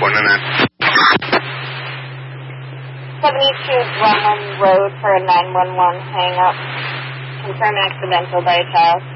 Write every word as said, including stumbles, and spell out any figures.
reporting on that. seventy-two Drummond Road for a nine one one hang-up. Confirm accidental by a child.